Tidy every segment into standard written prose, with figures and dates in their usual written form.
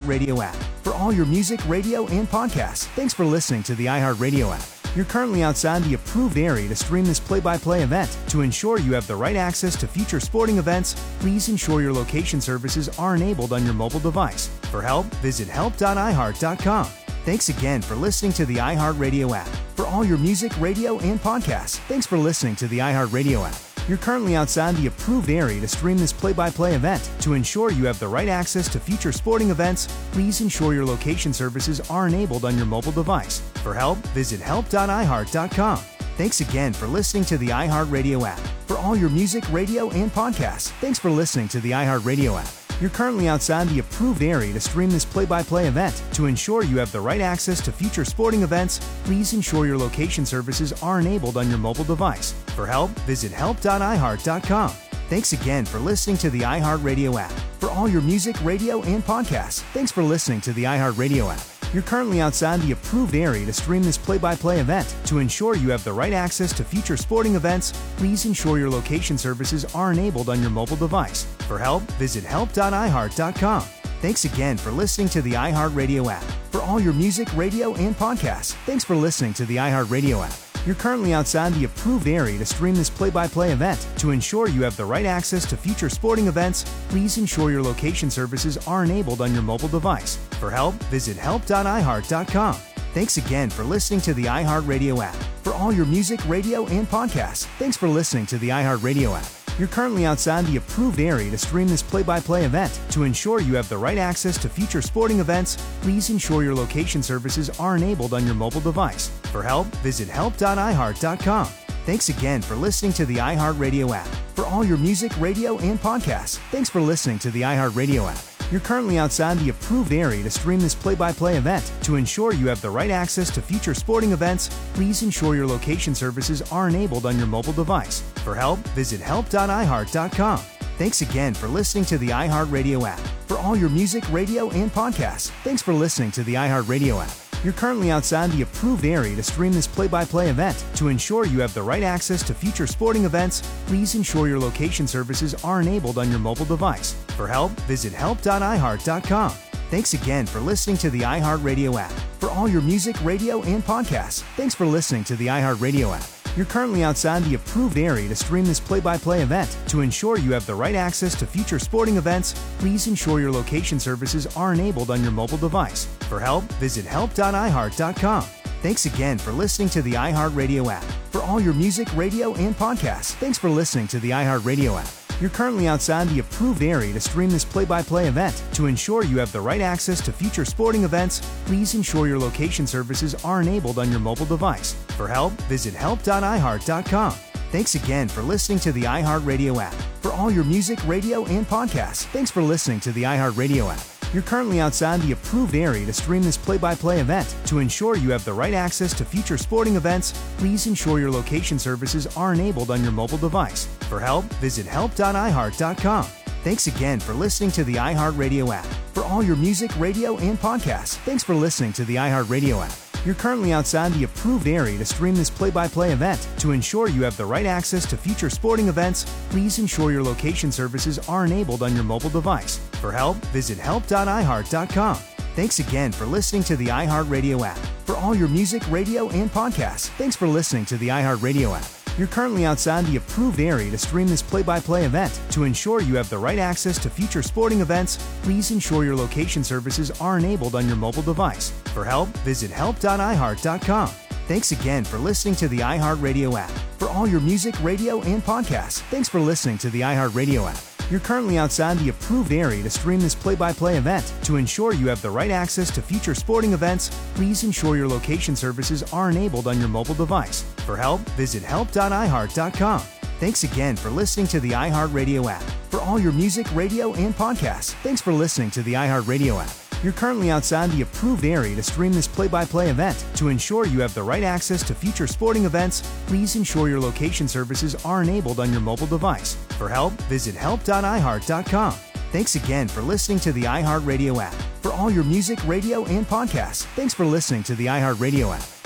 iHeartRadio app. For all your music, radio, and podcasts, thanks for listening to the iHeartRadio app. You're currently outside the approved area to stream this play-by-play event. To ensure you have the right access to future sporting events, please ensure your location services are enabled on your mobile device. For help, visit help.iheart.com. Thanks again for listening to the iHeartRadio app. For all your music, radio, and podcasts, thanks for listening to the iHeartRadio app. You're currently outside the approved area to stream this play-by-play event. To ensure you have the right access to future sporting events, please ensure your location services are enabled on your mobile device. For help, visit help.iheart.com. Thanks again for listening to the iHeartRadio app. For all your music, radio, and podcasts, thanks for listening to the iHeartRadio app. You're currently outside the approved area to stream this play-by-play event. To ensure you have the right access to future sporting events, please ensure your location services are enabled on your mobile device. For help, visit help.iheart.com. Thanks again for listening to the iHeartRadio app. For all your music, radio, and podcasts, thanks for listening to the iHeartRadio app. You're currently outside the approved area to stream this play-by-play event. To ensure you have the right access to future sporting events, please ensure your location services are enabled on your mobile device. For help, visit help.iheart.com. Thanks again for listening to the iHeartRadio app. For all your music, radio, and podcasts, thanks for listening to the iHeartRadio app. You're currently outside the approved area to stream this play-by-play event. To ensure you have the right access to future sporting events, please ensure your location services are enabled on your mobile device. For help, visit help.iheart.com. Thanks again for listening to the iHeartRadio app. For all your music, radio, and podcasts, thanks for listening to the iHeartRadio app. You're currently outside the approved area to stream this play-by-play event. To ensure you have the right access to future sporting events, please ensure your location services are enabled on your mobile device. For help, visit help.iheart.com. Thanks again for listening to the iHeartRadio app. For all your music, radio, and podcasts, thanks for listening to the iHeartRadio app. You're currently outside the approved area to stream this play-by-play event. To ensure you have the right access to future sporting events, please ensure your location services are enabled on your mobile device. For help, visit help.iheart.com. Thanks again for listening to the iHeartRadio app. For all your music, radio, and podcasts, thanks for listening to the iHeartRadio app. You're currently outside the approved area to stream this play-by-play event. To ensure you have the right access to future sporting events, please ensure your location services are enabled on your mobile device. For help, visit help.iheart.com. Thanks again for listening to the iHeartRadio app. For all your music, radio, and podcasts, thanks for listening to the iHeartRadio app. You're currently outside the approved area to stream this play-by-play event. To ensure you have the right access to future sporting events, please ensure your location services are enabled on your mobile device. For help, visit help.iheart.com. Thanks again for listening to the iHeartRadio app. For all your music, radio, and podcasts, thanks for listening to the iHeartRadio app. You're currently outside the approved area to stream this play-by-play event. To ensure you have the right access to future sporting events, please ensure your location services are enabled on your mobile device. For help, visit help.iheart.com. Thanks again for listening to the iHeartRadio app. For all your music, radio, and podcasts, thanks for listening to the iHeartRadio app. You're currently outside the approved area to stream this play-by-play event. To ensure you have the right access to future sporting events, please ensure your location services are enabled on your mobile device. For help, visit help.iheart.com. Thanks again for listening to the iHeartRadio app. For all your music, radio, and podcasts, thanks for listening to the iHeartRadio app. You're currently outside the approved area to stream this play-by-play event. To ensure you have the right access to future sporting events, please ensure your location services are enabled on your mobile device. For help, visit help.iheart.com. Thanks again for listening to the iHeartRadio app. For all your music, radio, and podcasts, thanks for listening to the iHeartRadio app. You're currently outside the approved area to stream this play-by-play event. To ensure you have the right access to future sporting events, please ensure your location services are enabled on your mobile device. For help, visit help.iheart.com. Thanks again for listening to the iHeartRadio app. For all your music, radio, and podcasts, thanks for listening to the iHeartRadio app. You're currently outside the approved area to stream this play-by-play event. To ensure you have the right access to future sporting events, please ensure your location services are enabled on your mobile device. For help, visit help.iheart.com. Thanks again for listening to the iHeartRadio app. For all your music, radio, and podcasts, thanks for listening to the iHeartRadio app. You're currently outside the approved area to stream this play-by-play event. To ensure you have the right access to future sporting events, please ensure your location services are enabled on your mobile device. For help, visit help.iheart.com. Thanks again for listening to the iHeartRadio app. For all your music, radio, and podcasts, thanks for listening to the iHeartRadio app.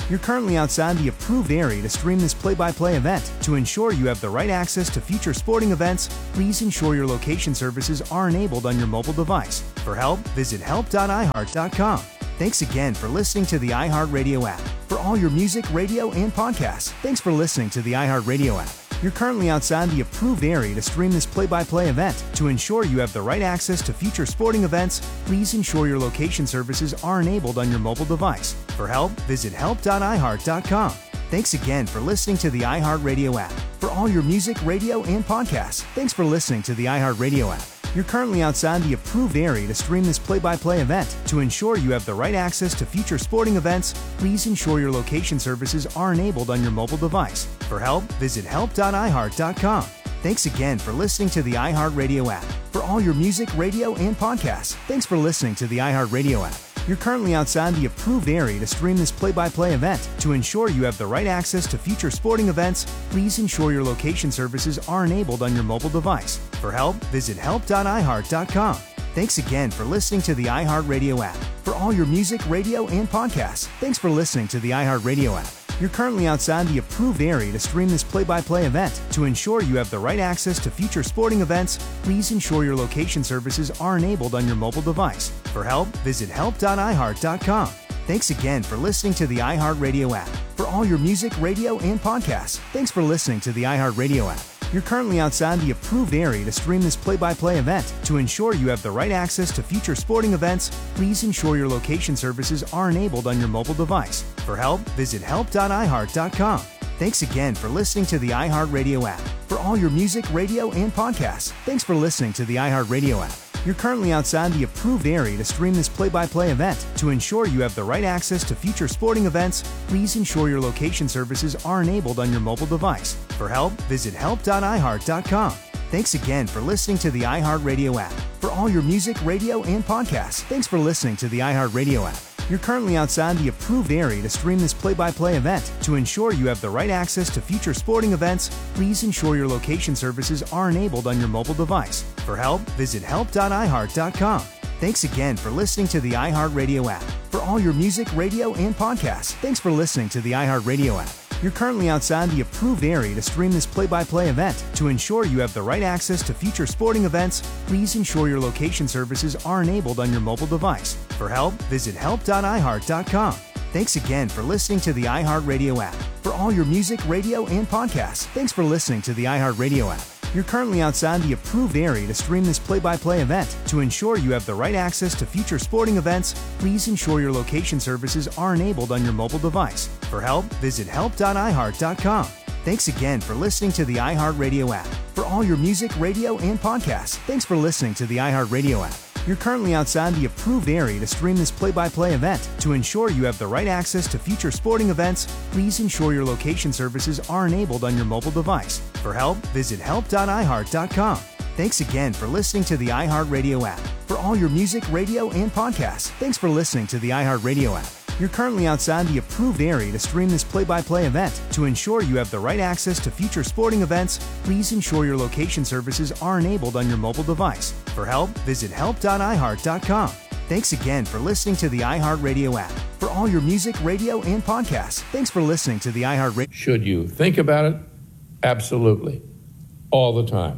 You're currently outside the approved area to stream this play-by-play event. To ensure you have the right access to future sporting events, please ensure your location services are enabled on your mobile device. For help, visit help.iheart.com. Thanks again for listening to the iHeartRadio app. For all your music, radio, and podcasts, thanks for listening to the iHeartRadio app. You're currently outside the approved area to stream this play-by-play event. To ensure you have the right access to future sporting events, please ensure your location services are enabled on your mobile device. For help, visit help.iheart.com. Thanks again for listening to the iHeartRadio app. For all your music, radio, and podcasts, thanks for listening to the iHeartRadio app. You're currently outside the approved area to stream this play-by-play event. To ensure you have the right access to future sporting events, please ensure your location services are enabled on your mobile device. For help, visit help.iheart.com. Thanks again for listening to the iHeartRadio app. For all your music, radio, and podcasts, thanks for listening to the iHeartRadio app. You're currently outside the approved area to stream this play-by-play event. To ensure you have the right access to future sporting events, please ensure your location services are enabled on your mobile device. For help, visit help.iheart.com. Thanks again for listening to the iHeartRadio app. For all your music, radio, and podcasts, thanks for listening to the iHeartRadio app. You're currently outside the approved area to stream this play-by-play event. To ensure you have the right access to future sporting events, please ensure your location services are enabled on your mobile device. For help, visit help.iheart.com. Thanks again for listening to the iHeartRadio app. For all your music, radio, and podcasts, thanks for listening to the iHeartRadio app. You're currently outside the approved area to stream this play-by-play event. To ensure you have the right access to future sporting events, please ensure your location services are enabled on your mobile device. For help, visit help.iheart.com. Thanks again for listening to the iHeartRadio app. For all your music, radio, and podcasts, thanks for listening to the iHeartRadio app. You're currently outside the approved area to stream this play-by-play event. To ensure you have the right access to future sporting events, please ensure your location services are enabled on your mobile device. For help, visit help.iheart.com. Thanks again for listening to the iHeartRadio app. For all your music, radio, and podcasts, thanks for listening to the iHeartRadio app. You're currently outside the approved area to stream this play-by-play event. To ensure you have the right access to future sporting events, please ensure your location services are enabled on your mobile device. For help, visit help.iheart.com. Thanks again for listening to the iHeartRadio app. For all your music, radio, and podcasts, thanks for listening to the iHeartRadio app. You're currently outside the approved area to stream this play-by-play event. To ensure you have the right access to future sporting events, please ensure your location services are enabled on your mobile device. For help, visit help.iheart.com. Thanks again for listening to the iHeartRadio app. For all your music, radio, and podcasts, thanks for listening to the iHeartRadio app. You're currently outside the approved area to stream this play-by-play event. To ensure you have the right access to future sporting events, please ensure your location services are enabled on your mobile device. For help, visit help.iheart.com. Thanks again for listening to the iHeartRadio app. For all your music, radio, and podcasts, thanks for listening to the iHeartRadio app. You're currently outside the approved area to stream this play-by-play event. To ensure you have the right access to future sporting events, please ensure your location services are enabled on your mobile device. For help, visit help.iheart.com. Thanks again for listening to the iHeartRadio app. For all your music, radio, and podcasts, thanks for listening to the iHeartRadio app. You're currently outside the approved area to stream this play-by-play event. To ensure you have the right access to future sporting events, please ensure your location services are enabled on your mobile device. For help, visit help.iheart.com. Thanks again for listening to the iHeartRadio app. For all your music, radio, and podcasts, thanks for listening to the iHeartRadio. Should you think about it? Absolutely. All the time.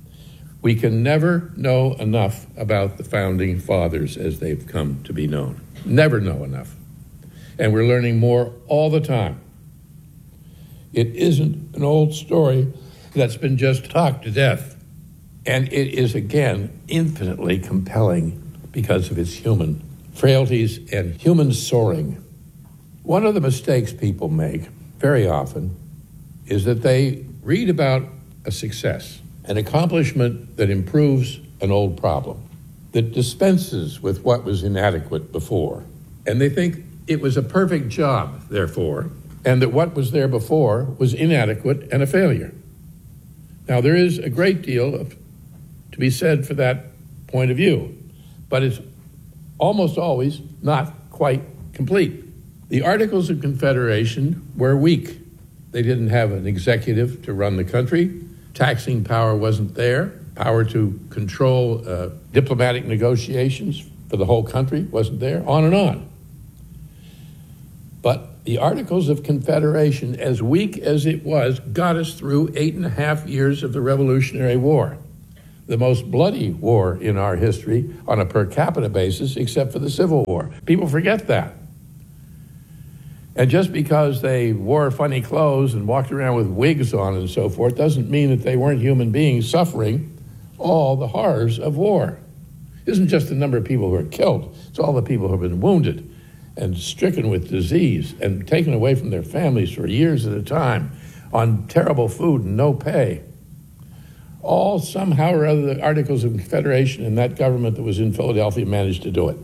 We can never know enough about the Founding Fathers as they've come to be known. Never know enough. And we're learning more all the time. It isn't an old story that's been just talked to death. And it is, again, infinitely compelling because of its human frailties and human soaring. One of the mistakes people make very often is that they read about a success, an accomplishment that improves an old problem, that dispenses with what was inadequate before. And they think it was a perfect job, therefore, and that what was there before was inadequate and a failure. Now, there is a great deal to be said for that point of view, but it's almost always not quite complete. The Articles of Confederation were weak. They didn't have an executive to run the country. Taxing power wasn't there. Power to control diplomatic negotiations for the whole country wasn't there, on and on. But The Articles of Confederation, as weak as it was, got us through 8.5 years of the Revolutionary War, the most bloody war in our history on a per capita basis, except for the Civil War. People forget that. And just because they wore funny clothes and walked around with wigs on and so forth doesn't mean that they weren't human beings suffering all the horrors of war. It isn't just the number of people who are killed, it's all the people who have been wounded and stricken with disease and taken away from their families for years at a time on terrible food and no pay. All somehow or other the Articles of Confederation and that government that was in Philadelphia managed to do it.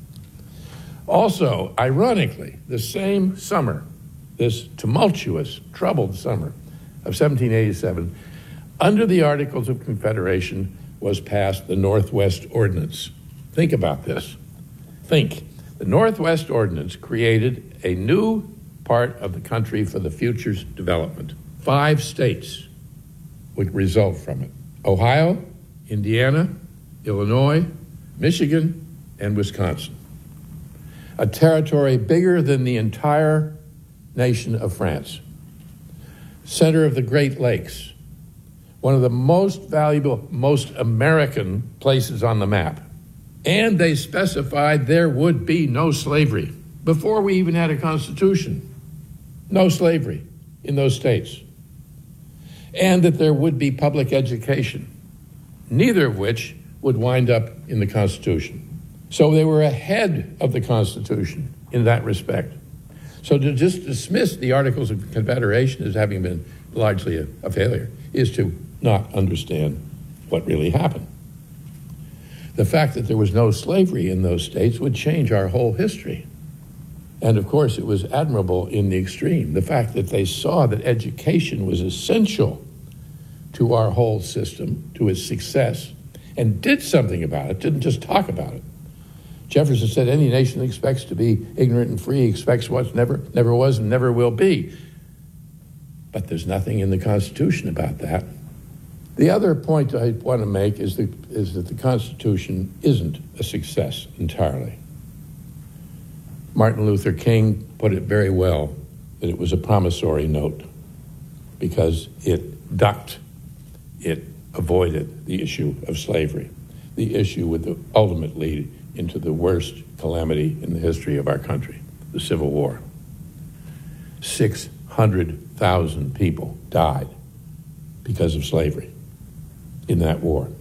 Also, ironically, the same summer, this tumultuous, troubled summer of 1787, under the Articles of Confederation was passed the Northwest Ordinance. Think about this. Think. The Northwest Ordinance created a new part of the country for the future's development. 5 states would result from it: Ohio, Indiana, Illinois, Michigan, and Wisconsin. A territory bigger than the entire nation of France. Center of the Great Lakes. One of the most valuable, most American places on the map. And they specified there would be no slavery. Before we even had a constitution, no slavery in those states. And that there would be public education, neither of which would wind up in the Constitution. So they were ahead of the Constitution in that respect. So to just dismiss the Articles of Confederation as having been largely a failure is to not understand what really happened. The fact that there was no slavery in those states would change our whole history. And of course, it was admirable in the extreme. The fact that they saw that education was essential to our whole system, to its success, and did something about it, didn't just talk about it. Jefferson said any nation that expects to be ignorant and free expects what never was and never will be. But there's nothing in the Constitution about that. The other point I want to make is that the Constitution isn't a success entirely. Martin Luther King put it very well, that it was a promissory note because it ducked, it avoided the issue of slavery. The issue would ultimately lead into the worst calamity in the history of our country, the Civil War. 600,000 people died because of slavery in that war.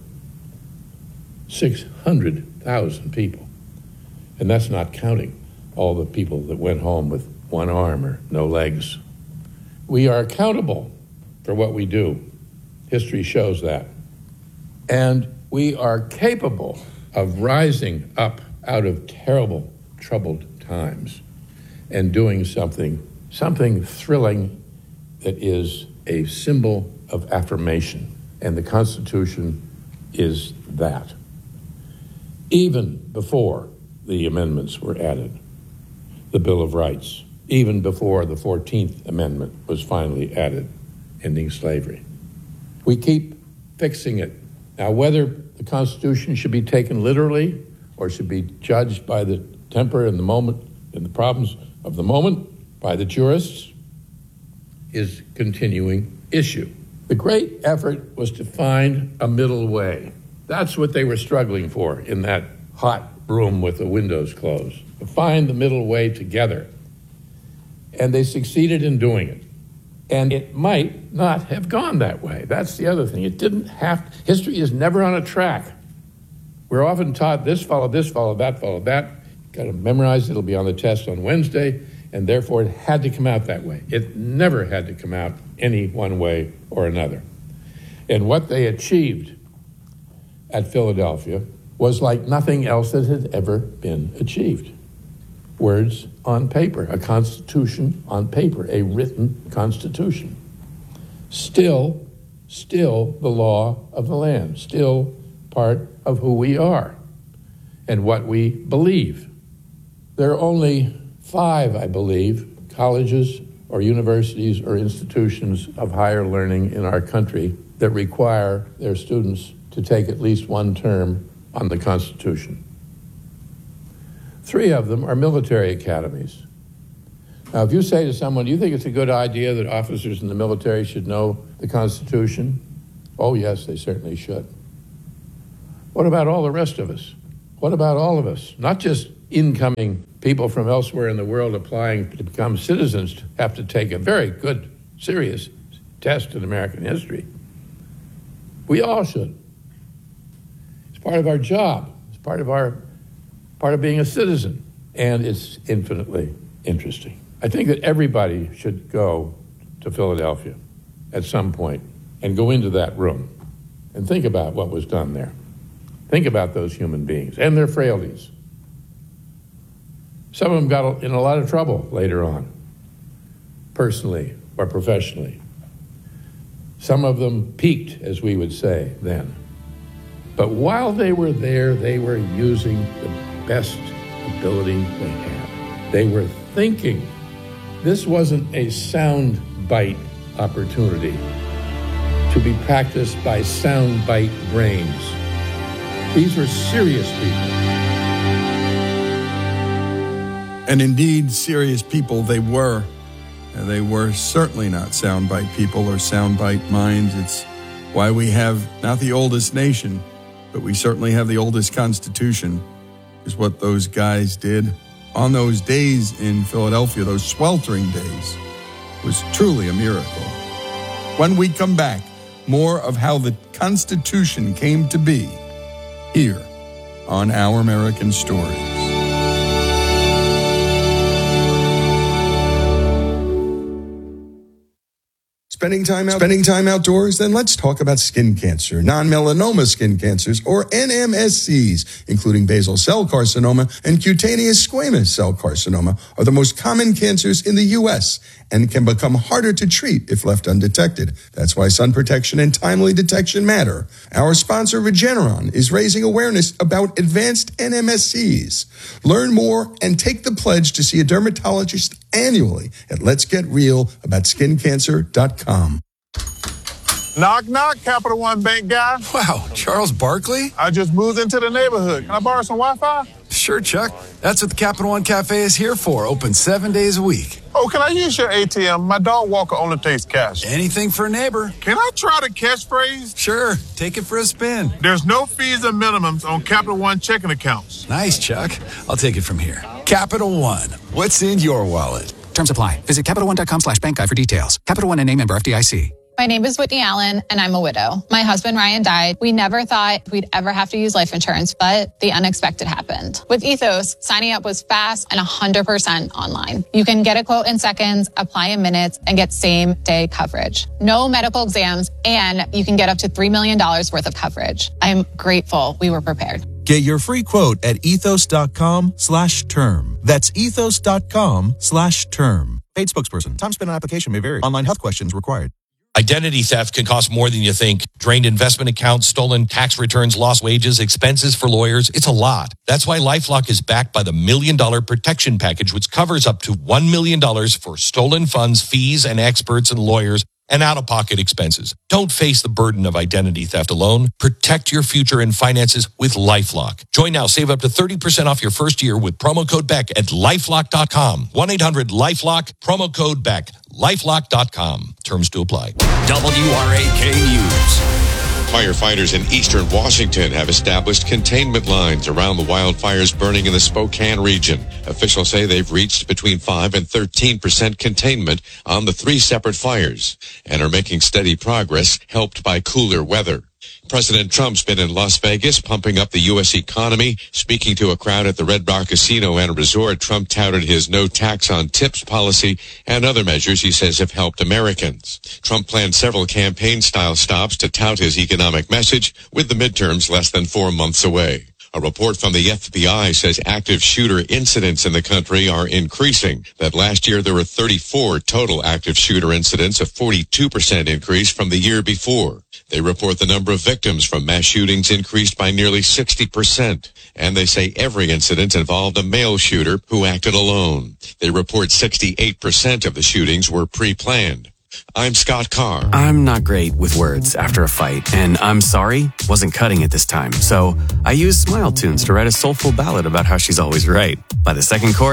600,000 people. And that's not counting all the people that went home with one arm or no legs. We are accountable for what we do. History shows that. And we are capable of rising up out of terrible, troubled times and doing something thrilling that is a symbol of affirmation. And the Constitution is that. Even before the amendments were added, the Bill of Rights, even before the 14th Amendment was finally added, ending slavery. We keep fixing it. Now, whether the Constitution should be taken literally or should be judged by the temper and the moment and the problems of the moment by the jurists is a continuing issue. The great effort was to find a middle way. That's what they were struggling for in that hot room with the windows closed, to find the middle way together. And they succeeded in doing it. And it might not have gone that way. That's the other thing. It didn't have, history is never on a track. We're often taught this followed that. Got to memorize it, it'll be on the test on Wednesday, and therefore it had to come out that way. It never had to come out any one way or another. And what they achieved at Philadelphia was like nothing else that had ever been achieved. Words on paper, a constitution on paper, a written constitution. Still the law of the land, still part of who we are and what we believe. There are only 5, I believe, colleges or universities or institutions of higher learning in our country that require their students to take at least one term on the Constitution. 3 of them are military academies. Now, if you say to someone, do you think it's a good idea that officers in the military should know the Constitution? Oh, yes, they certainly should. What about all the rest of us? What about all of us? Not just incoming people from elsewhere in the world applying to become citizens have to take a very good, serious test in American history. We all should. It's part of our job. It's part of being a citizen. And it's infinitely interesting. I think that everybody should go to Philadelphia at some point and go into that room and think about what was done there. Think about those human beings and their frailties. Some of them got in a lot of trouble later on, personally or professionally. Some of them peaked, as we would say then. But while they were there, they were using the best ability they had. They were thinking. This wasn't a sound bite opportunity to be practiced by sound bite brains. These were serious people. And indeed, serious people they were. And they were certainly not soundbite people or soundbite minds. It's why we have not the oldest nation, but we certainly have the oldest Constitution, is what those guys did on those days in Philadelphia, those sweltering days, was truly a miracle. When we come back, more of how the Constitution came to be here on Our American Stories. Spending time outdoors? Then let's talk about skin cancer. Non-melanoma skin cancers, or NMSCs, including basal cell carcinoma and cutaneous squamous cell carcinoma, are the most common cancers in the U.S. and can become harder to treat if left undetected. That's why sun protection and timely detection matter. Our sponsor, Regeneron, is raising awareness about advanced NMSCs. Learn more and take the pledge to see a dermatologist annually at letsgetrealaboutSkinCancer.com. Knock, knock, Capital One Bank guy. Wow, Charles Barkley? I just moved into the neighborhood. Can I borrow some Wi-Fi? Sure, Chuck. That's what the Capital One Cafe is here for. Open 7 days a week. Oh, can I use your ATM? My dog walker only takes cash. Anything for a neighbor. Can I try the catchphrase? Sure. Take it for a spin. There's no fees or minimums on Capital One checking accounts. Nice, Chuck. I'll take it from here. Capital One. What's in your wallet? Terms apply. Visit CapitalOne.com/bank guide for details. Capital One and a member FDIC. My name is Whitney Allen, and I'm a widow. My husband, Ryan, died. We never thought we'd ever have to use life insurance, but the unexpected happened. With Ethos, signing up was fast and 100% online. You can get a quote in seconds, apply in minutes, and get same-day coverage. No medical exams, and you can get up to $3 million worth of coverage. I'm grateful we were prepared. Get your free quote at ethos.com/term. That's ethos.com/term. Paid spokesperson. Time spent on application may vary. Online health questions required. Identity theft can cost more than you think. Drained investment accounts, stolen tax returns, lost wages, expenses for lawyers. It's a lot. That's why LifeLock is backed by the $1 Million Protection Package, which covers up to $1 million for stolen funds, fees, and experts and lawyers, and out-of-pocket expenses. Don't face the burden of identity theft alone. Protect your future and finances with LifeLock. Join now. Save up to 30% off your first year with promo code BECK at LifeLock.com. 1-800-LifeLock, promo code BECK. LifeLock.com. Terms to apply. WRAK News. Firefighters in eastern Washington have established containment lines around the wildfires burning in the Spokane region. Officials say they've reached between 5 and 13% containment on the 3 separate fires and are making steady progress, helped by cooler weather. President Trump's been in Las Vegas pumping up the U.S. economy. Speaking to a crowd at the Red Rock Casino and Resort, Trump touted his no tax on tips policy and other measures he says have helped Americans. Trump planned several campaign-style stops to tout his economic message, with the midterms less than 4 months away. A report from the FBI says active shooter incidents in the country are increasing. That last year there were 34 total active shooter incidents, a 42% increase from the year before. They report the number of victims from mass shootings increased by nearly 60%. And they say every incident involved a male shooter who acted alone. They report 68% of the shootings were pre-planned. I'm Scott Carr. I'm not great with words after a fight, and I'm sorry wasn't cutting it this time. So I used Smile Tunes to write a soulful ballad about how she's always right. By the second chorus,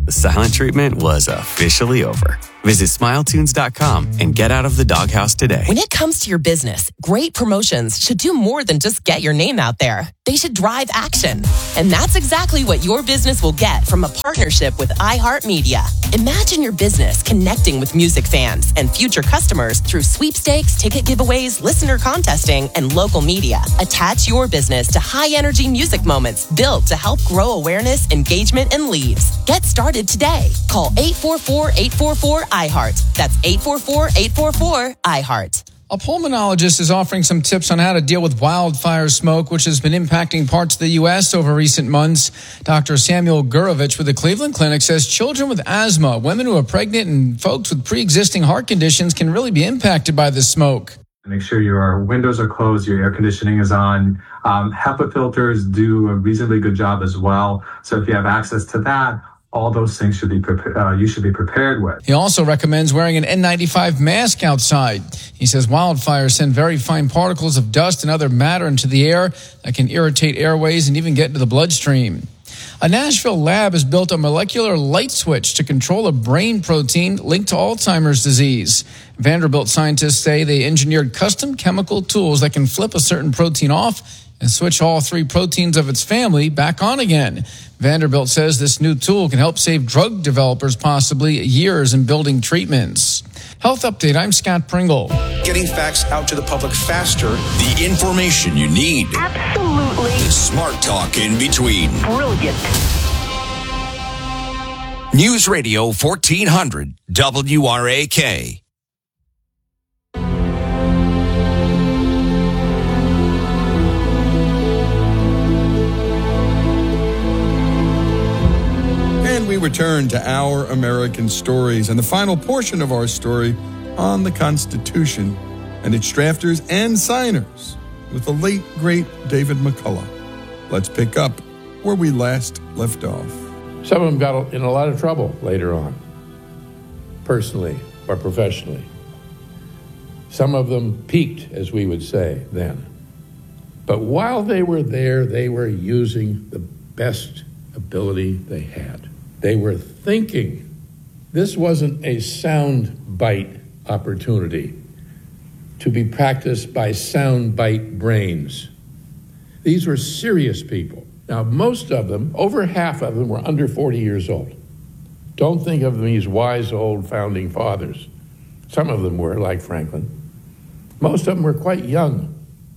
The silent treatment was officially over. Visit SmileTunes.com and get out of the doghouse today. When it comes to your business, great promotions should do more than just get your name out there. They should drive action. And that's exactly what your business will get from a partnership with iHeartMedia. Imagine your business connecting with music fans and future customers through sweepstakes, ticket giveaways, listener contesting, and local media. Attach your business to high-energy music moments built to help grow awareness, engagement, and leads. Get started today. Call 844-844-iHeart. That's 844-844-iHeart. A pulmonologist is offering some tips on how to deal with wildfire smoke, which has been impacting parts of the U.S. over recent months. Dr. Samuel Gurovich with the Cleveland Clinic says children with asthma, women who are pregnant, and folks with pre-existing heart conditions can really be impacted by the smoke. Make sure your windows are closed, your air conditioning is on. HEPA filters do a reasonably good job as well. So if you have access to that, all those things should be you should be prepared with. He also recommends wearing an N95 mask outside. He says wildfires send very fine particles of dust and other matter into the air that can irritate airways and even get into the bloodstream. A Nashville lab has built a molecular light switch to control a brain protein linked to Alzheimer's disease. Vanderbilt scientists say they engineered custom chemical tools that can flip a certain protein off and switch all three proteins of its family back on again. Vanderbilt says this new tool can help save drug developers possibly years in building treatments. Health Update, I'm Scott Pringle. Getting facts out to the public faster. The information you need. Absolutely. The smart talk in between. Brilliant. News Radio 1400 WRAK. And we return to Our American Stories and the final portion of our story on the Constitution and its drafters and signers with the late, great David McCullough. Let's pick up where we last left off. Some of them got in a lot of trouble later on, personally or professionally. Some of them peaked, as we would say then. But while they were there, they were using the best ability they had. They were thinking. This wasn't a sound bite opportunity to be practiced by sound bite brains. These were serious people. Now, most of them, over half of them, were under 40 years old. Don't think of them as wise old founding fathers. Some of them were, like Franklin. Most of them were quite young.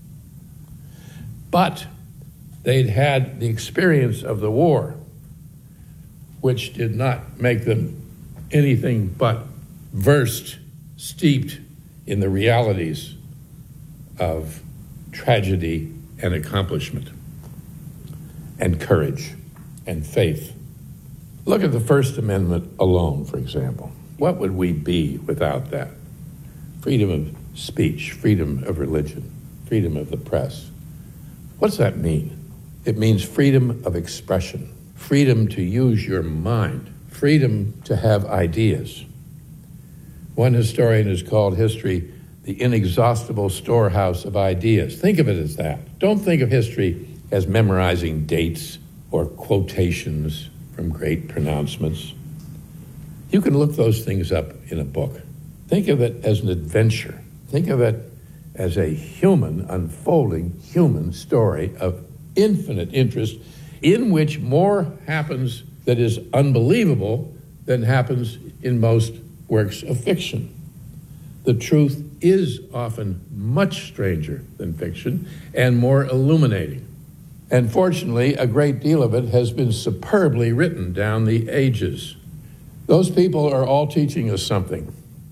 But they'd had the experience of the war, which did not make them anything but versed, steeped in the realities of tragedy and accomplishment and courage and faith. Look at the First Amendment alone, for example. What would we be without that? Freedom of speech, freedom of religion, freedom of the press. What's that mean? It means freedom of expression, freedom to use your mind, freedom to have ideas. One historian has called history the inexhaustible storehouse of ideas. Think of it as that. Don't think of history as memorizing dates or quotations from great pronouncements. You can look those things up in a book. Think of it as an adventure. Think of it as a human, unfolding human story of infinite interest in which more happens that is unbelievable than happens in most works of fiction. The truth is often much stranger than fiction and more illuminating. And fortunately, a great deal of it has been superbly written down the ages. Those people are all teaching us something.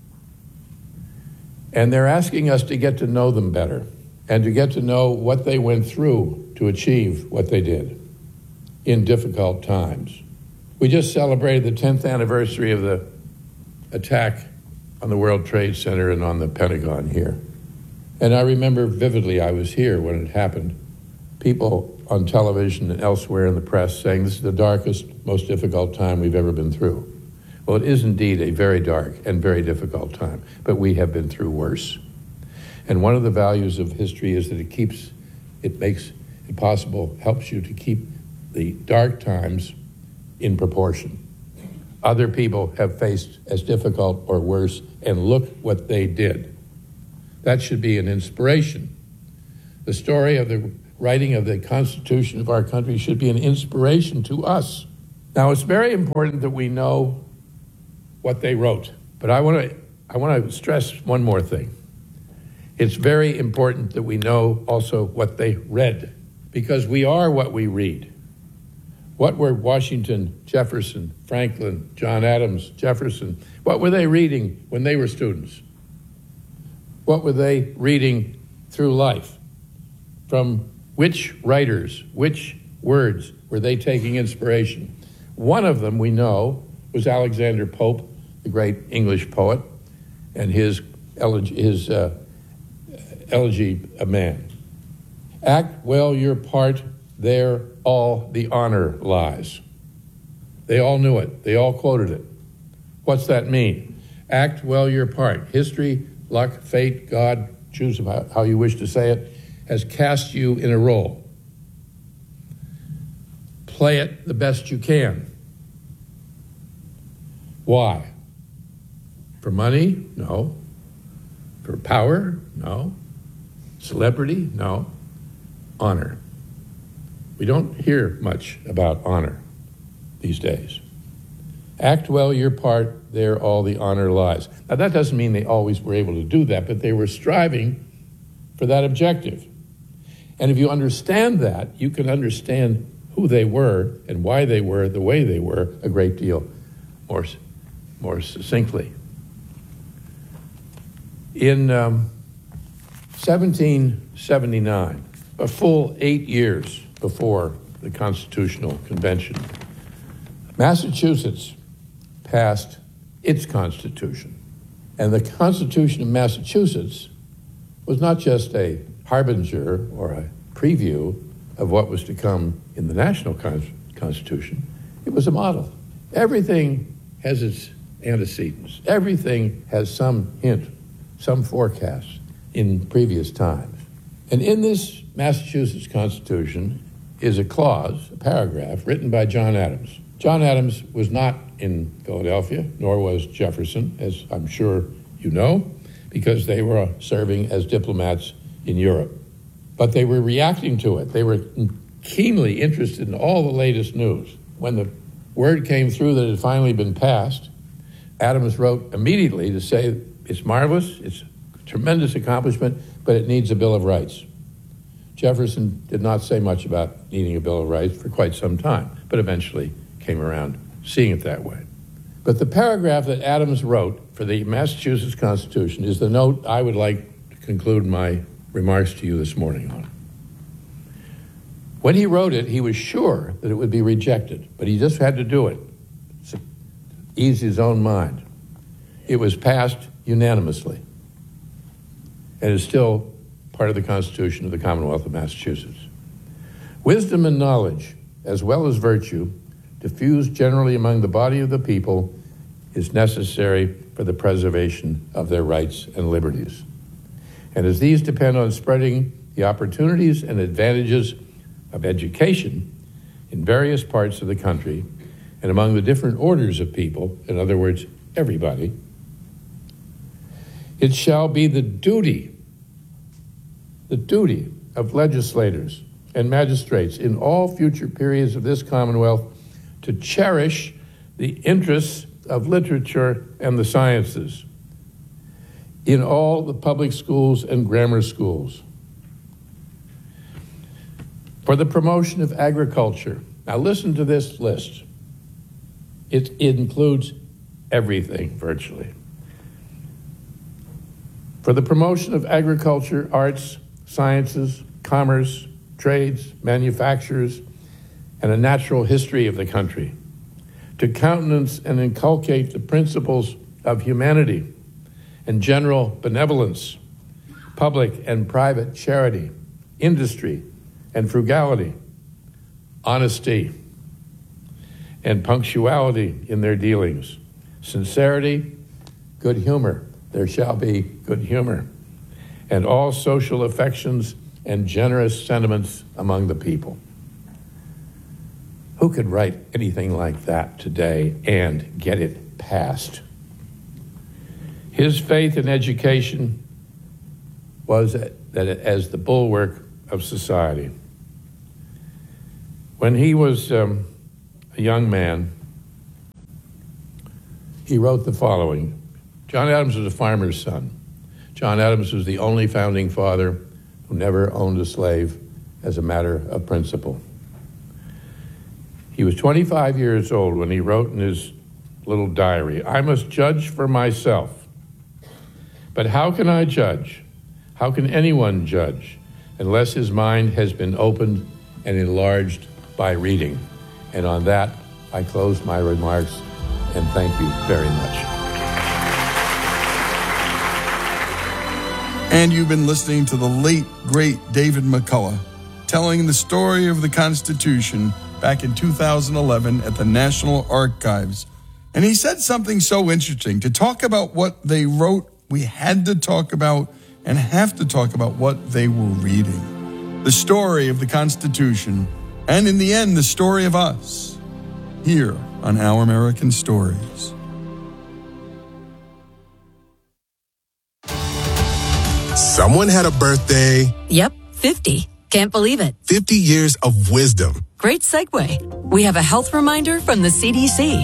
And they're asking us to get to know them better and to get to know what they went through to achieve what they did in difficult times. We just celebrated the 10th anniversary of the attack on the World Trade Center and on the Pentagon here. And I remember vividly, I was here when it happened. People on television and elsewhere in the press saying this is the darkest, most difficult time we've ever been through. Well, it is indeed a very dark and very difficult time, but we have been through worse. And one of the values of history is that it makes it possible, helps you to keep the dark times in proportion. other people have faced as difficult or worse, and look what they did. That should be an inspiration. The story of the writing of the Constitution of our country should be an inspiration to us. Now, it's very important that we know what they wrote, but I want to stress one more thing. It's very important that we know also what they read, because we are what we read. What were Washington, Jefferson, Franklin, John Adams, Jefferson, what were they reading when they were students? What were they reading through life? From which writers, which words were they taking inspiration? One of them we know was Alexander Pope, the great English poet, and his elegy, A Man. Act well your part, there all the honor lies. They all knew it. They all quoted it. What's that mean? Act well your part. History, luck, fate, God, choose how you wish to say it, has cast you in a role. Play it the best you can. Why? For money? No. For power? No. Celebrity? No. Honor. We don't hear much about honor these days. Act well your part, there all the honor lies. Now, that doesn't mean they always were able to do that, but they were striving for that objective. And if you understand that, you can understand who they were and why they were the way they were a great deal more succinctly. In 1779, a full 8 years before the Constitutional Convention, Massachusetts passed its Constitution. And the Constitution of Massachusetts was not just a harbinger or a preview of what was to come in the national Constitution. It was a model. Everything has its antecedents. Everything has some hint, some forecast in previous times. And in this Massachusetts Constitution is a clause, a paragraph, written by John Adams. John Adams was not in Philadelphia, nor was Jefferson, as I'm sure you know, because they were serving as diplomats in Europe. But they were reacting to it. They were keenly interested in all the latest news. When the word came through that it had finally been passed, Adams wrote immediately to say it's marvelous, it's a tremendous accomplishment, but it needs a Bill of Rights. Jefferson did not say much about needing a Bill of Rights for quite some time, but eventually came around seeing it that way. But the paragraph that Adams wrote for the Massachusetts Constitution is the note I would like to conclude my remarks to you this morning on. When he wrote it, he was sure that it would be rejected, but he just had to do it to ease his own mind. It was passed unanimously and is still part of the Constitution of the Commonwealth of Massachusetts. Wisdom and knowledge, as well as virtue, diffused generally among the body of the people, is necessary for the preservation of their rights and liberties. And as these depend on spreading the opportunities and advantages of education in various parts of the country and among the different orders of people, in other words, everybody, it shall be the duty of legislators and magistrates in all future periods of this Commonwealth to cherish the interests of literature and the sciences in all the public schools and grammar schools. For the promotion of agriculture. Now listen to this list. It includes everything virtually. For the promotion of agriculture, arts, sciences, commerce, trades, manufactures, and a natural history of the country, to countenance and inculcate the principles of humanity and general benevolence, public and private charity, industry and frugality, honesty and punctuality in their dealings, sincerity, good humor, there shall be good humor, and all social affections and generous sentiments among the people. Who could write anything like that today and get it passed? His faith in education was that as the bulwark of society. When he was a young man, he wrote the following. John Adams was a farmer's son. John Adams was the only founding father who never owned a slave as a matter of principle. He was 25 years old when he wrote in his little diary, "I must judge for myself. But how can I judge? How can anyone judge unless his mind has been opened and enlarged by reading?" And on that, I close my remarks, and thank you very much. And you've been listening to the late, great David McCullough telling the story of the Constitution back in 2011 at the National Archives. And he said something so interesting. To talk about what they wrote, we had to talk about and have to talk about what they were reading. The story of the Constitution, and in the end, the story of us, here on Our American Stories. Someone had a birthday. Yep, 50. Can't believe it. 50 years of wisdom. Great segue. We have a health reminder from the CDC.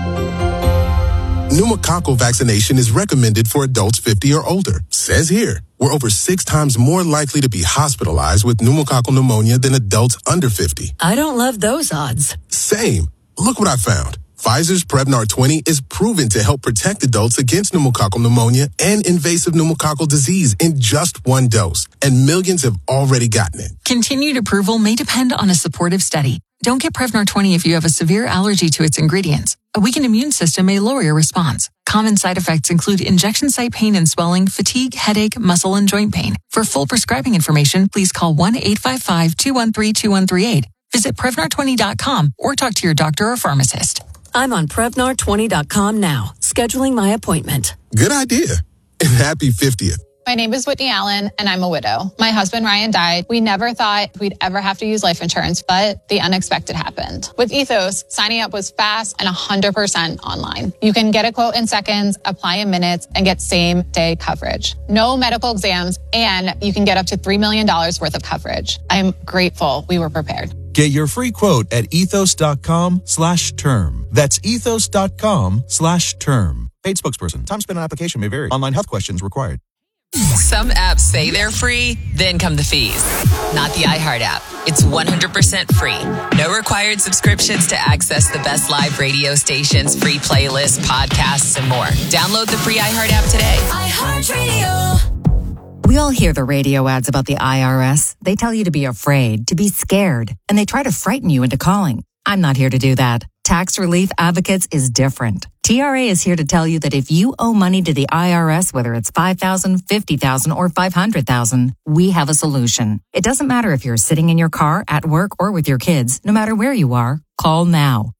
Pneumococcal vaccination is recommended for adults 50 or older. Says here, we're over 6 times more likely to be hospitalized with pneumococcal pneumonia than adults under 50. I don't love those odds. Same. Look what I found. Pfizer's Prevnar 20 is proven to help protect adults against pneumococcal pneumonia and invasive pneumococcal disease in just 1 dose, and millions have already gotten it. Continued approval may depend on a supportive study. Don't get Prevnar 20 if you have a severe allergy to its ingredients. A weakened immune system may lower your response. Common side effects include injection site pain and swelling, fatigue, headache, muscle, and joint pain. For full prescribing information, please call 1-855-213-2138. Visit Prevnar20.com or talk to your doctor or pharmacist. I'm on Prevnar20.com now, scheduling my appointment. Good idea. And happy 50th. My name is Whitney Allen, and I'm a widow. My husband, Ryan, died. We never thought we'd ever have to use life insurance, but the unexpected happened. With Ethos, signing up was fast and 100% online. You can get a quote in seconds, apply in minutes, and get same-day coverage. No medical exams, and you can get up to $3 million worth of coverage. I'm grateful we were prepared. Get your free quote at ethos.com/term. That's ethos.com/term. Paid spokesperson. Time spent on application may vary. Online health questions required. Some apps say they're free, then come the fees. Not the iHeart app. It's 100% free. No required subscriptions to access the best live radio stations, free playlists, podcasts, and more. Download the free iHeart app today. iHeart Radio. We all hear the radio ads about the IRS. They tell you to be afraid, to be scared, and they try to frighten you into calling. I'm not here to do that. Tax Relief Advocates is different. TRA is here to tell you that if you owe money to the IRS, whether it's $5,000, $50,000, or $500,000, we have a solution. It doesn't matter if you're sitting in your car, at work, or with your kids. No matter where you are, call now.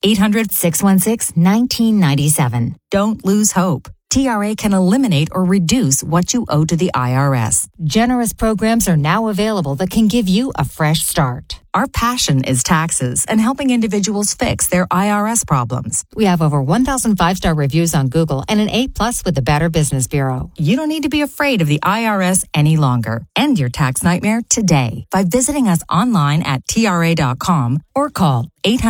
800-616-1997. Don't lose hope. TRA can eliminate or reduce what you owe to the IRS. Generous programs are now available that can give you a fresh start. Our passion is taxes and helping individuals fix their IRS problems. We have over 1,000 5-star reviews on Google and an A+ with the Better Business Bureau. You don't need to be afraid of the IRS any longer. End your tax nightmare today by visiting us online at TRA.com or call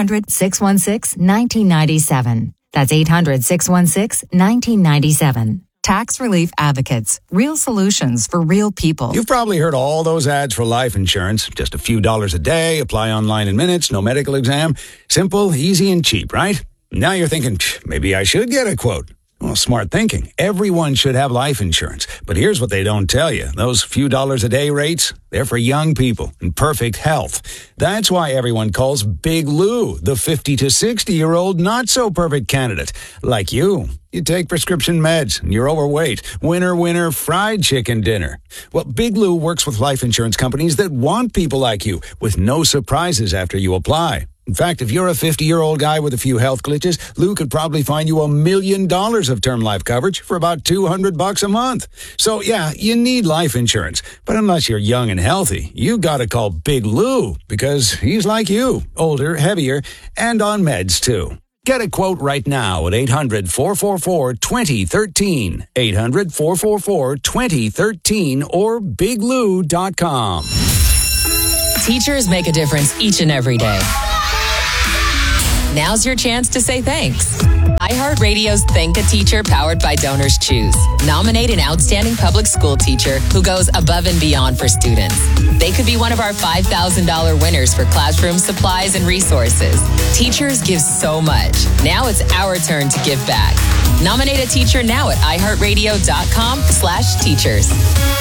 800-616-1997. That's 800-616-1997. Tax Relief Advocates. Real solutions for real people. You've probably heard all those ads for life insurance. Just a few dollars a day, apply online in minutes, no medical exam. Simple, easy, and cheap, right? Now you're thinking, maybe I should get a quote. Well, smart thinking. Everyone should have life insurance. But here's what they don't tell you. Those few dollars a day rates, they're for young people in perfect health. That's why everyone calls Big Lou the 50 to 60-year-old not-so-perfect candidate. Like you. You take prescription meds and you're overweight. Winner, winner, fried chicken dinner. Well, Big Lou works with life insurance companies that want people like you with no surprises after you apply. In fact, if you're a 50-year-old guy with a few health glitches, Lou could probably find you $1 million of term life coverage for about $200 a month. So, yeah, you need life insurance. But unless you're young and healthy, you gotta call Big Lou, because he's like you, older, heavier, and on meds, too. Get a quote right now at 800-444-2013, 800-444-2013, or biglou.com. Teachers make a difference each and every day. Now's your chance to say thanks. iHeartRadio's Thank a Teacher, powered by Donors Choose. Nominate an outstanding public school teacher who goes above and beyond for students. They could be one of our $5,000 winners for classroom supplies and resources. Teachers give so much. Now it's our turn to give back. Nominate a teacher now at iHeartRadio.com/teachers.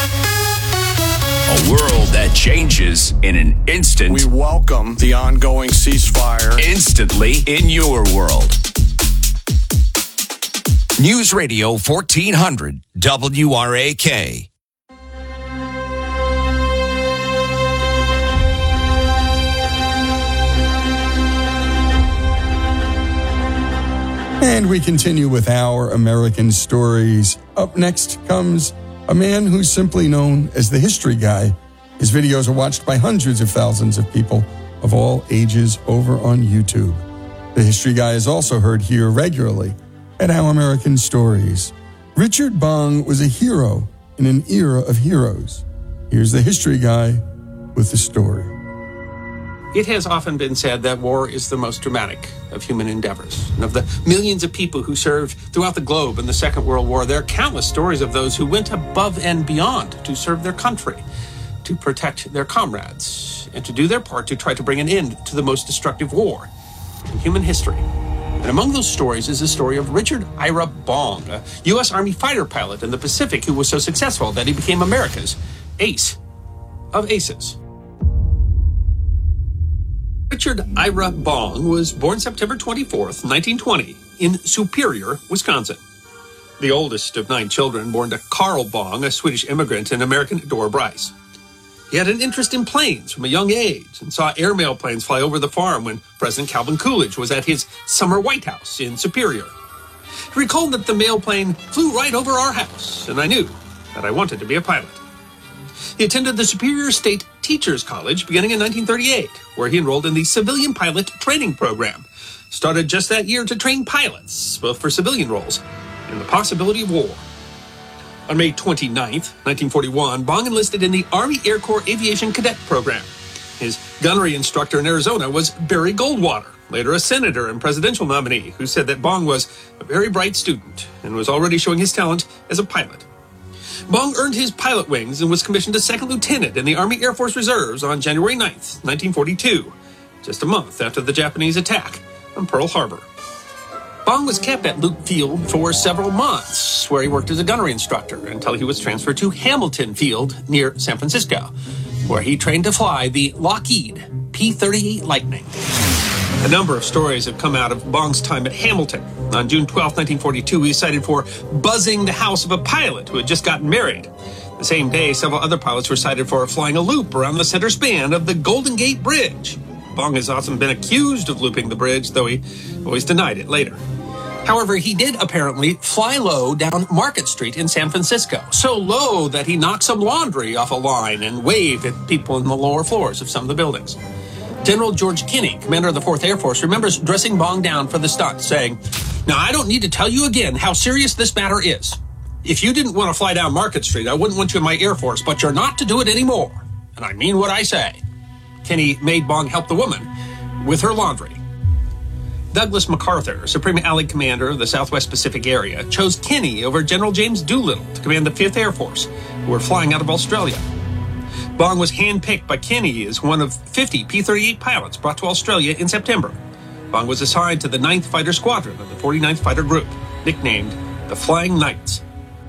A world that changes in an instant. We welcome the ongoing ceasefire. Instantly in your world. News Radio 1400 WRAK. And we continue with our American stories. Up next comes a man who's simply known as the History Guy. His videos are watched by hundreds of thousands of people of all ages over on YouTube. The History Guy is also heard here regularly at Our American Stories. Richard Bong was a hero in an era of heroes. Here's the History Guy with the story. It has often been said that war is the most dramatic of human endeavors. And of the millions of people who served throughout the globe in the Second World War, there are countless stories of those who went above and beyond to serve their country, to protect their comrades, and to do their part to try to bring an end to the most destructive war in human history. And among those stories is the story of Richard Ira Bong, a U.S. Army fighter pilot in the Pacific who was so successful that he became America's ace of aces. Richard Ira Bong was born September 24th, 1920, in Superior, Wisconsin. The oldest of 9 children, born to Carl Bong, a Swedish immigrant, and American Dora Bryce. He had an interest in planes from a young age and saw airmail planes fly over the farm when President Calvin Coolidge was at his summer White House in Superior. He recalled that the mail plane flew right over our house, and I knew that I wanted to be a pilot. He attended the Superior State Teachers College beginning in 1938, where he enrolled in the Civilian Pilot Training Program. Started just that year to train pilots, both for civilian roles and the possibility of war. On May 29th, 1941, Bong enlisted in the Army Air Corps Aviation Cadet Program. His gunnery instructor in Arizona was Barry Goldwater, later a senator and presidential nominee, who said that Bong was a very bright student and was already showing his talent as a pilot. Bong earned his pilot wings and was commissioned a second lieutenant in the Army Air Force Reserves on January 9th, 1942, just a month after the Japanese attack on Pearl Harbor. Bong was kept at Luke Field for several months, where he worked as a gunnery instructor until he was transferred to Hamilton Field near San Francisco, where he trained to fly the Lockheed P-38 Lightning. A number of stories have come out of Bong's time at Hamilton. On June 12, 1942, he was cited for buzzing the house of a pilot who had just gotten married. The same day, several other pilots were cited for flying a loop around the center span of the Golden Gate Bridge. Bong has often been accused of looping the bridge, though he always denied it later. However, he did apparently fly low down Market Street in San Francisco, so low that he knocked some laundry off a line and waved at people in the lower floors of some of the buildings. General George Kinney, commander of the 4th Air Force, remembers dressing Bong down for the stunt, saying, "Now, I don't need to tell you again how serious this matter is. If you didn't want to fly down Market Street, I wouldn't want you in my Air Force, but you're not to do it anymore. And I mean what I say." Kinney made Bong help the woman with her laundry. Douglas MacArthur, Supreme Allied Commander of the Southwest Pacific Area, chose Kinney over General James Doolittle to command the 5th Air Force, who were flying out of Australia. Bong was handpicked by Kinney as one of 50 P-38 pilots brought to Australia in September. Bong was assigned to the 9th Fighter Squadron of the 49th Fighter Group, nicknamed the Flying Knights.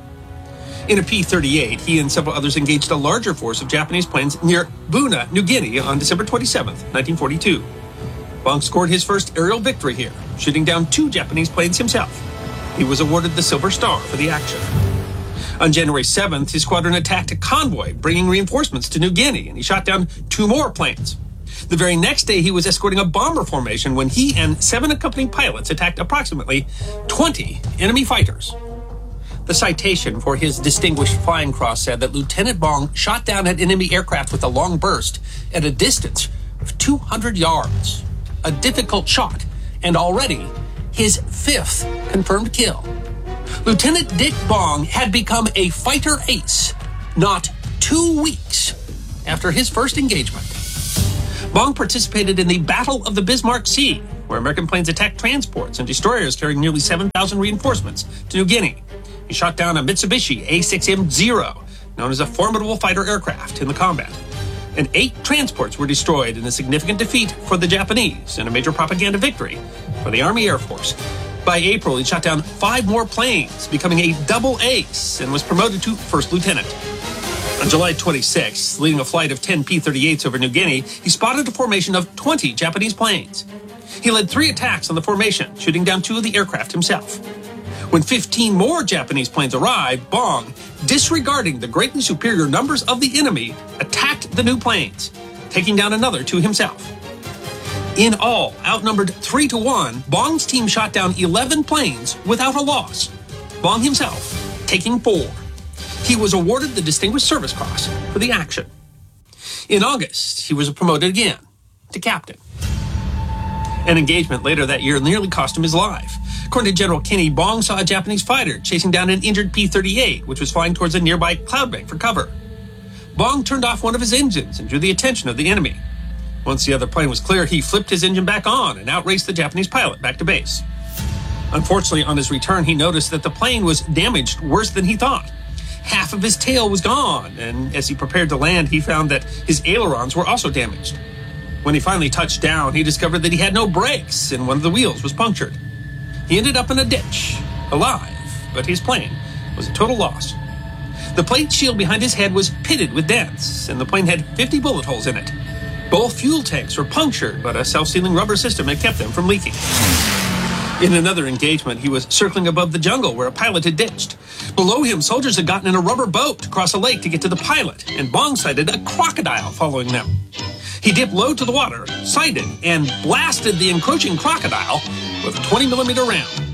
In a P-38, he and several others engaged a larger force of Japanese planes near Buna, New Guinea on December 27, 1942. Bong scored his first aerial victory here, shooting down 2 Japanese planes himself. He was awarded the Silver Star for the action. On January 7th, his squadron attacked a convoy bringing reinforcements to New Guinea, and he shot down 2 more planes. The very next day, he was escorting a bomber formation when he and 7 accompanying pilots attacked approximately 20 enemy fighters. The citation for his Distinguished Flying Cross said that Lieutenant Bong shot down an enemy aircraft with a long burst at a distance of 200 yards. A difficult shot, and already his 5th confirmed kill. Lieutenant Dick Bong had become a fighter ace not 2 weeks after his first engagement. Bong participated in the Battle of the Bismarck Sea, where American planes attacked transports and destroyers carrying nearly 7,000 reinforcements to New Guinea. He shot down a Mitsubishi A6M-0, known as a formidable fighter aircraft, in the combat. And 8 transports were destroyed in a significant defeat for the Japanese and a major propaganda victory for the Army Air Force. By April, he shot down 5 more planes, becoming a double ace, and was promoted to first lieutenant. On July 26, leading a flight of 10 P-38s over New Guinea, he spotted a formation of 20 Japanese planes. He led 3 attacks on the formation, shooting down 2 of the aircraft himself. When 15 more Japanese planes arrived, Bong, disregarding the greatly superior numbers of the enemy, attacked the new planes, taking down another 2 himself. In all, outnumbered 3-1, Bong's team shot down 11 planes without a loss, Bong himself taking 4. He was awarded the Distinguished Service Cross for the action. In August, he was promoted again to captain. An engagement later that year nearly cost him his life. According to General Kinney, Bong saw a Japanese fighter chasing down an injured P-38, which was flying towards a nearby cloud bank for cover. Bong turned off one of his engines and drew the attention of the enemy. Once the other plane was clear, he flipped his engine back on and outraced the Japanese pilot back to base. Unfortunately, on his return, he noticed that the plane was damaged worse than he thought. Half of his tail was gone, and as he prepared to land, he found that his ailerons were also damaged. When he finally touched down, he discovered that he had no brakes and one of the wheels was punctured. He ended up in a ditch, alive, but his plane was a total loss. The plate shield behind his head was pitted with dents, and the plane had 50 bullet holes in it. Both fuel tanks were punctured, but a self-sealing rubber system had kept them from leaking. In another engagement, he was circling above the jungle where a pilot had ditched. Below him, soldiers had gotten in a rubber boat to cross a lake to get to the pilot, and Bong sighted a crocodile following them. He dipped low to the water, sighted, and blasted the encroaching crocodile with a 20-millimeter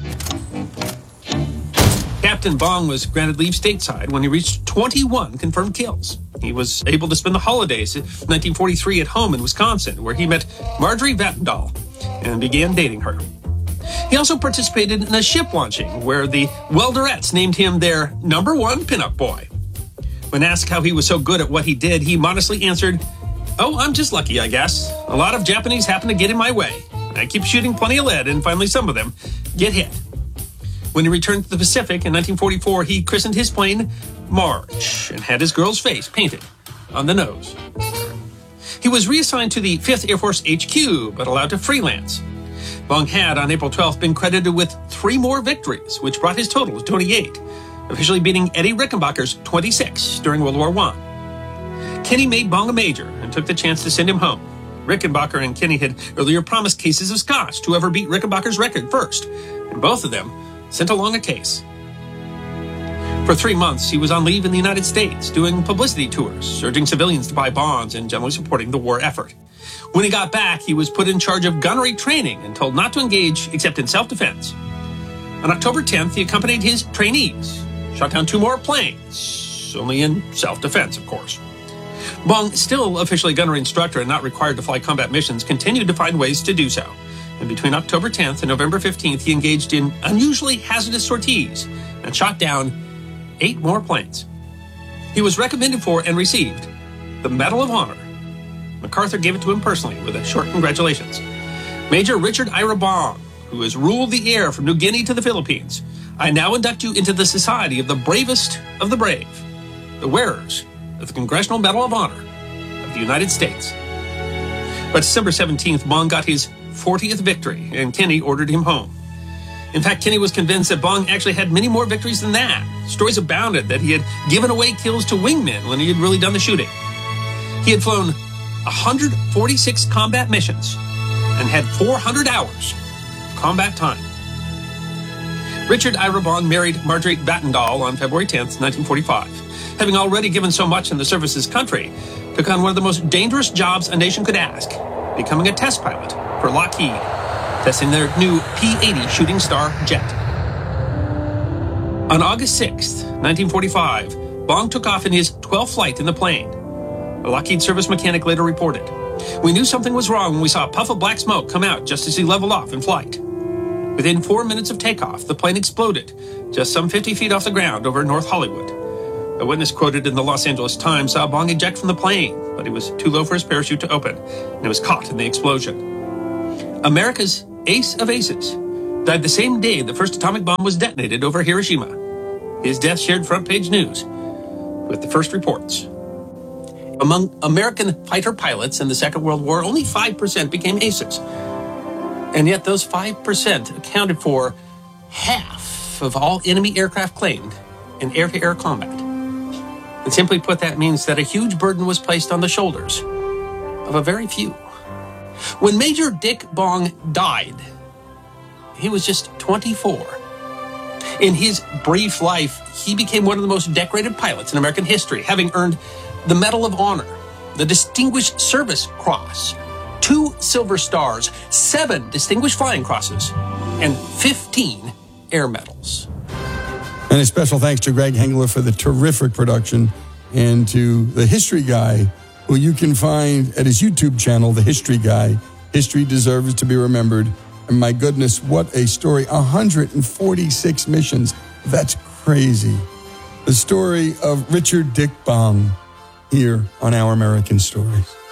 round. Captain Bong was granted leave stateside when he reached 21 confirmed kills. He was able to spend the holidays in 1943 at home in Wisconsin, where he met Marjorie Vattendahl and began dating her. He also participated in a ship launching where the Welderettes named him their #1 pinup boy. When asked how he was so good at what he did, he modestly answered, "Oh, I'm just lucky, I guess. A lot of Japanese happen to get in my way. I keep shooting plenty of lead, and finally some of them get hit." When he returned to the Pacific in 1944, he christened his plane Marge and had his girl's face painted on the nose. He was reassigned to the 5th Air Force HQ, but allowed to freelance. Bong had, on April 12th, been credited with 3 more victories, which brought his total to 28, officially beating Eddie Rickenbacker's 26 during World War I. Kinney made Bong a major and took the chance to send him home. Rickenbacker and Kinney had earlier promised cases of scotch to whoever beat Rickenbacker's record first, and both of them sent along a case. For 3 months, he was on leave in the United States, doing publicity tours, urging civilians to buy bonds and generally supporting the war effort. When he got back, he was put in charge of gunnery training and told not to engage except in self-defense. On October 10th, he accompanied his trainees, shot down 2 more planes, only in self-defense, of course. Bong, still officially a gunnery instructor and not required to fly combat missions, continued to find ways to do so. And between October 10th and November 15th, he engaged in unusually hazardous sorties and shot down 8 more planes. He was recommended for and received the Medal of Honor. MacArthur gave it to him personally with a short congratulations. Major Richard Ira Bong, who has ruled the air from New Guinea to the Philippines, I now induct you into the society of the bravest of the brave, the wearers of the Congressional Medal of Honor of the United States. But December 17th, Bong got his 40th victory, and Kinney ordered him home. In fact, Kinney was convinced that Bong actually had many more victories than that. Stories abounded that he had given away kills to wingmen when he had really done the shooting. He had flown 146 combat missions and had 400 hours of combat time. Richard Ira Bong married Marjorie Vattendahl on February 10th, 1945. Having already given so much in the service of his country, took on one of the most dangerous jobs a nation could ask. becoming a test pilot for Lockheed, testing their new P-80 Shooting Star jet. On August 6th, 1945, Bong took off in his 12th flight in the plane. A Lockheed service mechanic later reported, "We knew something was wrong when we saw a puff of black smoke come out just as he leveled off in flight. Within 4 minutes of takeoff, the plane exploded just some 50 feet off the ground over North Hollywood. A witness quoted in the Los Angeles Times saw Bong eject from the plane, but he was too low for his parachute to open, and he was caught in the explosion." America's ace of aces died the same day the first atomic bomb was detonated over Hiroshima. His death shared front-page news with the first reports. Among American fighter pilots in the Second World War, only 5% became aces. And yet those 5% accounted for half of all enemy aircraft claimed in air-to-air combat. And simply put, that means that a huge burden was placed on the shoulders of a very few. When Major Dick Bong died, he was just 24. In his brief life, he became one of the most decorated pilots in American history, having earned the Medal of Honor, the Distinguished Service Cross, 2 Silver Stars, 7 Distinguished Flying Crosses, and 15 Air Medals. And a special thanks to Greg Hengler for the terrific production, and to the History Guy, who you can find at his YouTube channel, The History Guy. History deserves to be remembered. And my goodness, what a story. 146 missions. That's crazy. The story of Richard Dick Bong here on Our American Stories.